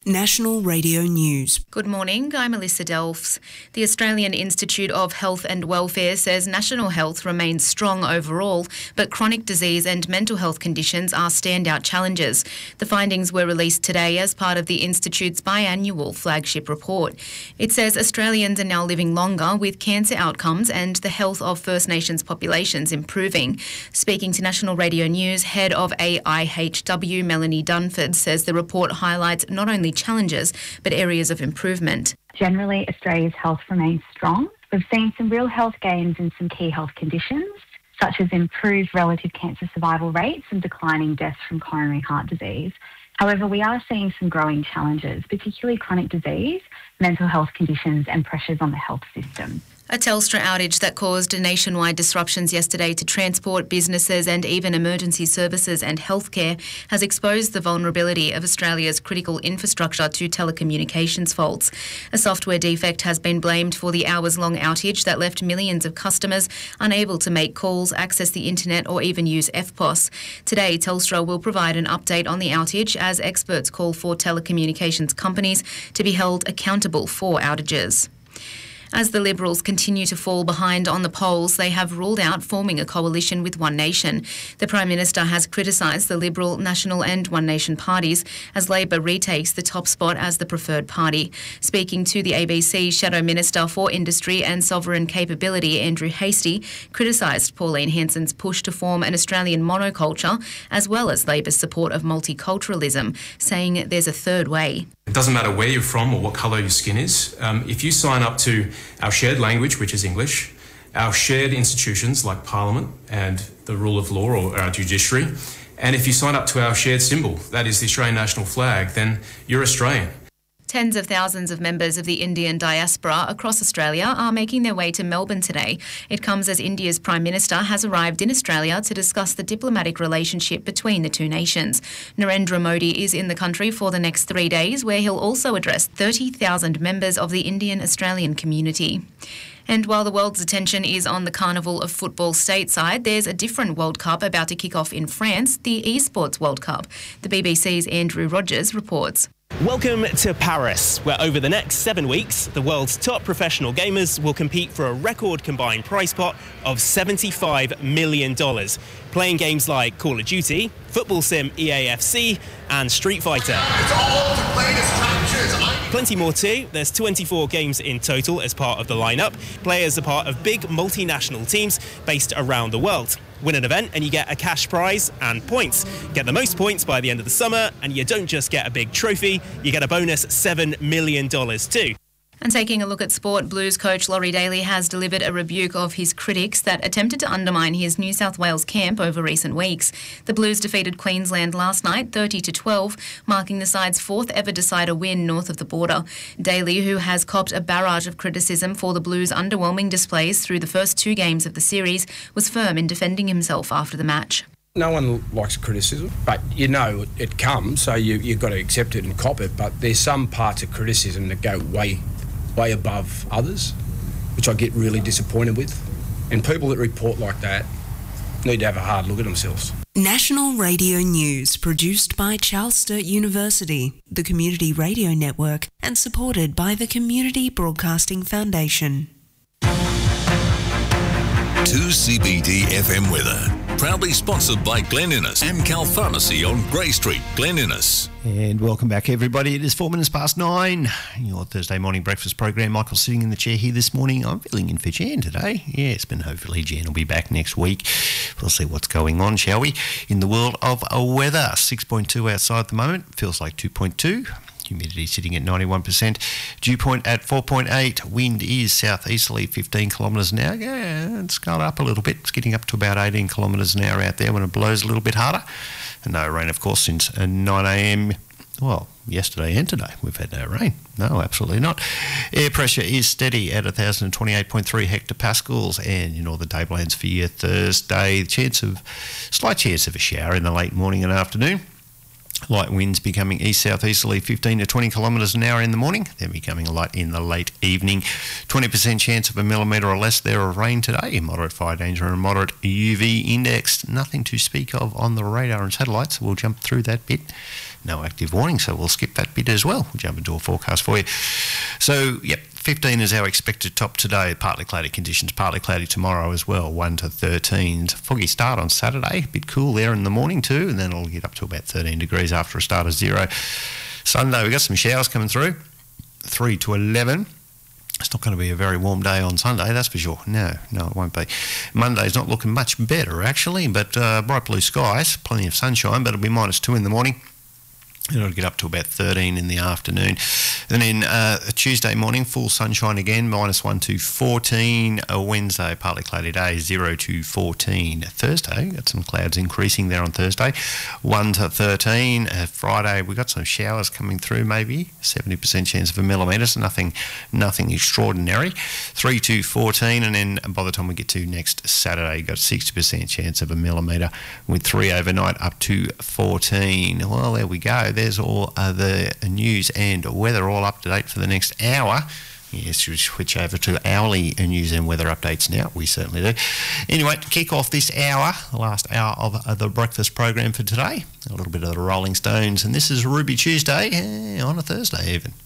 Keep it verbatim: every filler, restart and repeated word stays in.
National Radio News. Good morning, I'm Melissa Delfs. The Australian Institute of Health and Welfare says national health remains strong overall, but chronic disease and mental health conditions are standout challenges. The findings were released today as part of the Institute's biannual flagship report. It says Australians are now living longer, with cancer outcomes and the health of First Nations populations improving. Speaking to National Radio News, head of A I H W Melanie Dunford says the report highlights not only challenges but areas of improvement. Generally, Australia's health remains strong. We've seen some real health gains in some key health conditions, such as improved relative cancer survival rates and declining deaths from coronary heart disease. However, we are seeing some growing challenges, particularly chronic disease, mental health conditions and pressures on the health system. A Telstra outage that caused nationwide disruptions yesterday to transport, businesses and even emergency services and healthcare has exposed the vulnerability of Australia's critical infrastructure to telecommunications faults. A software defect has been blamed for the hours-long outage that left millions of customers unable to make calls, access the internet or even use F P O S. Today, Telstra will provide an update on the outage as experts call for telecommunications companies to be held accountable for outages. As the Liberals continue to fall behind on the polls, they have ruled out forming a coalition with One Nation. The Prime Minister has criticised the Liberal, National and One Nation parties as Labor retakes the top spot as the preferred party. Speaking to the A B C, Shadow Minister for Industry and Sovereign Capability, Andrew Hastie, criticised Pauline Hanson's push to form an Australian monoculture, as well as Labor's support of multiculturalism, saying there's a third way. It doesn't matter where you're from or what colour your skin is. Um, if you sign up to our shared language, which is English, our shared institutions like Parliament and the rule of law or our judiciary, and if you sign up to our shared symbol, that is the Australian national flag, then you're Australian. Tens of thousands of members of the Indian diaspora across Australia are making their way to Melbourne today. It comes as India's Prime Minister has arrived in Australia to discuss the diplomatic relationship between the two nations. Narendra Modi is in the country for the next three days, where he'll also address thirty thousand members of the Indian-Australian community. And while the world's attention is on the Carnival of Football stateside, there's a different World Cup about to kick off in France, the Esports World Cup. The B B C's Andrew Rogers reports. Welcome to Paris, where over the next seven weeks, the world's top professional gamers will compete for a record combined prize pot of seventy-five million dollars, playing games like Call of Duty, Football Sim E A F C and Street Fighter. It's all to play distractions. Plenty more too. There's twenty-four games in total as part of the lineup. Players are part of big multinational teams based around the world. Win an event and you get a cash prize and points. Get the most points by the end of the summer and you don't just get a big trophy, you get a bonus seven million dollars too. And taking a look at sport, Blues coach Laurie Daley has delivered a rebuke of his critics that attempted to undermine his New South Wales camp over recent weeks. The Blues defeated Queensland last night thirty to twelve, marking the side's fourth ever decider win north of the border. Daley, who has copped a barrage of criticism for the Blues' underwhelming displays through the first two games of the series, was firm in defending himself after the match. No one likes criticism, but you know it comes, so you, you've got to accept it and cop it. But there's some parts of criticism that go way way above others, which I get really disappointed with. And people that report like that need to have a hard look at themselves. National Radio News, produced by Charles Sturt University, the Community Radio Network, and supported by the Community Broadcasting Foundation. two C B D F M weather. Proudly sponsored by Glen Innes, Amcal Pharmacy on Grey Street, Glen Innes. And welcome back, everybody. It is four minutes past nine. Your Thursday morning breakfast program. Michael's sitting in the chair here this morning. I'm filling in for Jan today. Yes, but hopefully Jan will be back next week. We'll see what's going on, shall we? In the world of weather, six point two outside at the moment. Feels like two point two. Humidity sitting at ninety-one percent. Dew point at four point eight. Wind is southeasterly fifteen kilometres an hour. Yeah, it's gone up a little bit. It's getting up to about eighteen kilometres an hour out there when it blows a little bit harder. And no rain, of course, since nine a.m. Well, yesterday and today we've had no rain. No, absolutely not. Air pressure is steady at one thousand twenty-eight point three hectopascals, and you know the Tablelands for your Thursday. Chance of, slight chance of a shower in the late morning and afternoon. Light winds becoming east-southeasterly fifteen to twenty kilometres an hour in the morning, then becoming light in the late evening. twenty percent chance of a millimetre or less there of rain today. Moderate fire danger and moderate U V index. Nothing to speak of on the radar and satellites. We'll jump through that bit no active warning, so we'll skip that bit as well. We'll jump into a forecast for you. So, yep, fifteen is our expected top today. Partly cloudy conditions, partly cloudy tomorrow as well, one to thirteen. Foggy start on Saturday, a bit cool there in the morning too, and then it'll get up to about thirteen degrees after a start of zero. Sunday, we've got some showers coming through, three to eleven. It's not going to be a very warm day on Sunday, that's for sure. No, no, it won't be. Monday's not looking much better, actually, but uh, bright blue skies, plenty of sunshine, but it'll be minus two in the morning. It'll get up to about thirteen in the afternoon. And then uh, Tuesday morning, full sunshine again, minus one to fourteen. A Wednesday, partly cloudy day, zero to fourteen. Thursday, got some clouds increasing there on Thursday, one to thirteen. Uh, Friday, we got some showers coming through, maybe seventy percent chance of a millimetre, so nothing, nothing extraordinary. three to fourteen, and then by the time we get to next Saturday, you got sixty percent chance of a millimetre with three overnight up to fourteen. Well, there we go. There's all uh, the news and weather all up to date for the next hour. Yes, we switch over to hourly news and weather updates now. We certainly do. Anyway, to kick off this hour, the last hour of uh, the breakfast program for today, a little bit of the Rolling Stones, and this is Ruby Tuesday eh, on a Thursday even.